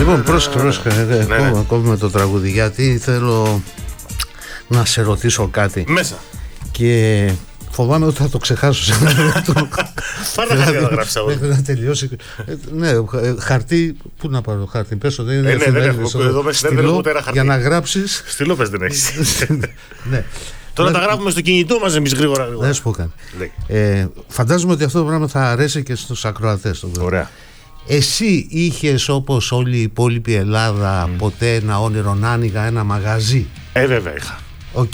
Λοιπόν, πρόσεχε, κόβουμε το τραγούδι, γιατί θέλω να σε ρωτήσω κάτι. Μέσα. Και φοβάμαι ότι θα το ξεχάσω σε ένα λεπτό. Πάρε να γράψει αγώνα. Μέχρι να τελειώσει. Ναι, χαρτί. Πού να πάρω το χαρτί, πες ότι δεν έχω ούτε ένα χαρτί. Για να γράψεις. Στυλό πες δεν έχεις. Ναι. Τώρα τα γράφουμε στο κινητό μας εμείς γρήγορα. Δεν σου πω καν. Φαντάζομαι ότι αυτό το πράγμα θα αρέσει και στους ακροατές. Ωραία. Εσύ είχες, όπως όλη η υπόλοιπη Ελλάδα, ποτέ ένα όνειρο να άνοιγα ένα μαγαζί? Βέβαια είχα. Οκ.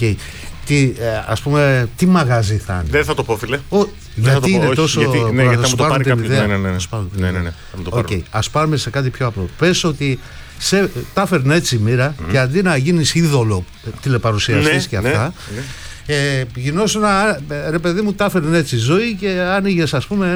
Ας πούμε, τι μαγαζί θα είναι? Δεν θα το πω, φίλε. Γιατί είναι τόσο. Γιατί θα μου το πάρει κάποιος. Ναι. Ας πάρουμε σε κάτι πιο απλό. Πες ότι τα έφερνε έτσι η μοίρα και αντί να γίνεις είδωλο τηλεπαρουσιαστής και αυτά, γινόσουν, ρε παιδί μου, τα έφερνε έτσι η ζωή και άνοιγες, ας πούμε,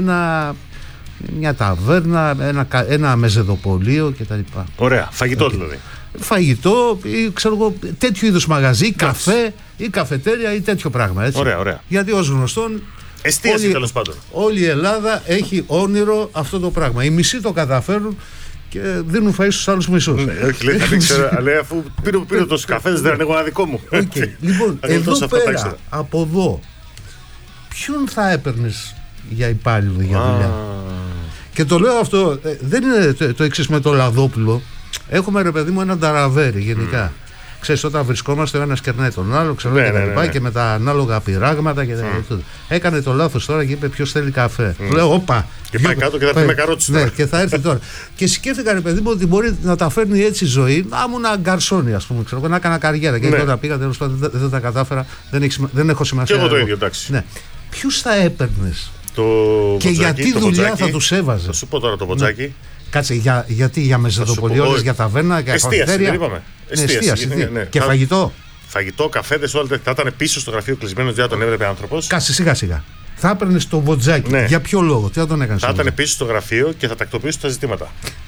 μια ταβέρνα, ένα μεζεδοπολείο κτλ. Ωραία. Φαγητό δηλαδή. Φαγητό ή ξέρω εγώ, τέτοιου είδους μαγαζί, καφέ ή καφετέρια ή τέτοιο πράγμα. Έτσι. Ωραία. Γιατί ως γνωστόν, εστίαση τέλος πάντων. Όλη η Ελλάδα έχει όνειρο αυτό το πράγμα. Οι μισοί το καταφέρουν και δίνουν φαΐ στους άλλους μισούς. Ναι, όχι, λέει, δεν ξέρω, αλλά αφού πήρε τόσους καφέδες, δεν ανοίγω ένα δικό μου. Λοιπόν, εδώ πέρα, από εδώ, ποιον θα έπαιρνες για υπάλληλο, για δουλειά? Και το λέω αυτό, δεν είναι το εξής με το Λαδόπουλο. Έχουμε, ρε παιδί μου, έναν ταραβέρι γενικά. Ξέρεις, όταν βρισκόμαστε ο ένας κερνάει τον άλλο, ξέρω, και με τα ανάλογα πειράγματα και έκανε το λάθος τώρα και είπε ποιος θέλει καφέ. Του λέω, όπα. Και πάει κάτω και θα έρθει με καρότσι. Ναι, και θα έρθει τώρα. Και σκέφτηκα, ρε παιδί μου, ότι μπορεί να τα φέρνει έτσι η ζωή. Να ήμουν γκαρσόνι, ας πούμε, ξέρω, να έκανα καριέρα. Και όταν πήγα, τέλος πάντων, δεν τα κατάφερα. Δεν έχω σημασία. Και εγώ το ίδιο, εντάξει. Ναι. Ποιους θα έπαιρνες και γιατί δουλειά θα τους έβαζες? Θα σου πω τώρα το βοτζάκι. Κάτσε, γιατί για μεζεδοπολιώρες, για ταβέρνα, για καφετέρια? Δεν είπαμε. Εστίαση. Και φαγητό. Φαγητό, καφέδες, όλα θα ήταν πίσω στο γραφείο κλεισμένος, για τον έβλεπε άνθρωπος. Κάτσε, σιγά. Θα έπαιρνες το βοτζάκι. Ναι. Για ποιο λόγο, τι θα τον έκανες? Θα ήταν πίσω στο γραφείο και θα τακτοποιήσω τα ζητήματα.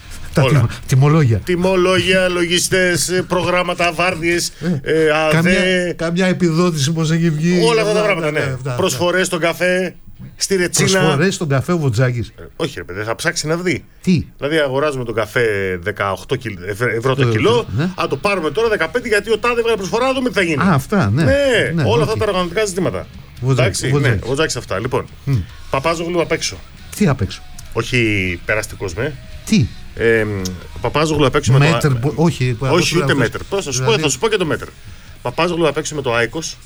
Τιμολόγια, λογιστές, προγράμματα, βάρδιες, καμιά επιδότηση πως έχει βγει. Όλα αυτά τα πράγματα, ναι. Προσφορές στον καφέ. Στη ρετσίνα. Προσφορές στον καφέ ο Βοτζάκης. Όχι, ρε παιδί, θα ψάξει να δει. Τι? Δηλαδή, αγοράζουμε τον καφέ 18 ευρώ το κιλό. Ναι. Αν το πάρουμε τώρα 15, γιατί ο τάδε έβγαλε προσφορά, να δούμε τι θα γίνει. Αυτά, ναι. Όλα αυτά τα οργανωτικά ζητήματα. Εντάξει, ναι, Βοτζάκης αυτά. Λοιπόν, Παπάζογλου απ' έξω. Τι απ' έξω? Όχι περαστικός Τι? Παπάζογλου απ' έξω με μέτρ, το. Όχι, ούτε μέτρ. Θα σου πω και το μέτρ. Παπάζογλου απ' έξω με το Άικος.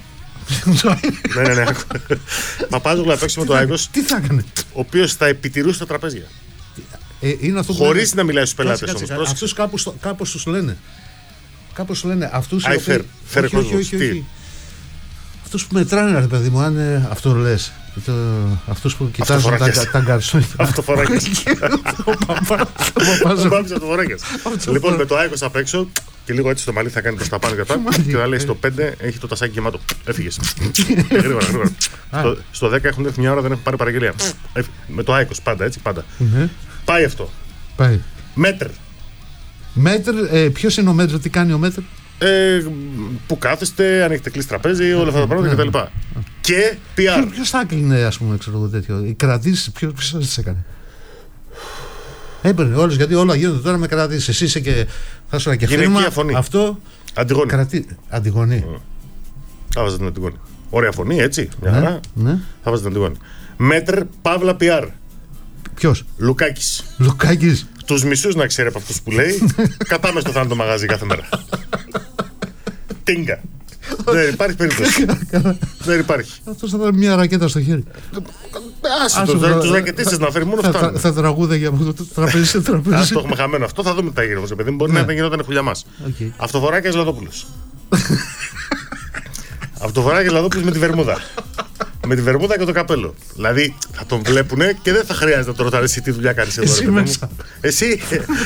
Ναι. Παπάζογλου απ' έξω με το Άικος. Τι θα έκανε? Ο οποίος θα επιτηρούσε τα τραπέζια. Χωρίς να μιλάει στους πελάτες όμως. Αυτούς κάπως τους λένε. Κάπως τους λένε. Όχι. Αυτούς που μετράνε, ρε παιδί μου, αν αυτό λες. Αυτούς που κοιτάζουν τα γκαρσόνια. Αυτοφοράκες. Ο Μπάμπης αυτοφοράκες. Λοιπόν, με το Άικος απ' έξω και λίγο έτσι στο μαλλί θα κάνει προς τα πάνω και πάνω και θα λέει στο 5 έχει το τασάκι γεμάτο. Έφυγες. Γρήγορα. Στο 10 έχουν έρθει μια ώρα, δεν έχουν πάρει παραγγελία. Με το Άικος πάντα, έτσι πάντα. Πάει αυτό. Μέτρ. Ποιος είναι ο Μέτρ, τι κάνει ο Μέτρ? Που κάθεστε, αν έχετε κλείσει τραπέζι, όλα αυτά τα πράγματα κτλ. Και PR. Ποιος θα έκλεινε, ας πούμε, ξέρω εγώ τέτοιο? Οι κρατήσεις, ποιος θα τις έκανε? Έπαιρνε όλους, γιατί όλα γίνονται τώρα με κρατήσεις. Εσύ είσαι και θα σου και γυναικεία φωνή. Αυτό. Αντιγόνη. Αντιγόνη. Θα βάζα την Αντιγόνη. Ωραία φωνή, έτσι. Μια χαρά. Θα βάζα την Αντιγόνη. Μέτρ, Παύλα, PR. Ποιος? Λουκάκης. Τους μισούς να ξέρει από αυτούς που λέει. Κατάμε στο θάνατο μαγαζί κάθε μέρα. Τίνγκα. Δεν υπάρχει περίπτωση. Δεν υπάρχει. Αυτός θα ήταν μια ρακέτα στο χέρι. Τους ρακετίστες να φέρει, μόνο φτάνουν. Θα τραγούδα για το τραπέζι σε τραπέζι. Ας το έχουμε χαμένο αυτό, θα δούμε τι θα γίνει. Επειδή μπορεί να δεν γινόταν χουλιά μας. Αυτοφοράκιας Λαδόπουλος. Αυτοφοράκιας Λαδόπουλος με τη βερμούδα. Με τη βερμούδα και το καπέλο. Δηλαδή θα τον βλέπουνε και δεν θα χρειάζεται να το ρωτάνε εσύ τι δουλειά κάνεις εδώ. Εσύ μέσα. Εσύ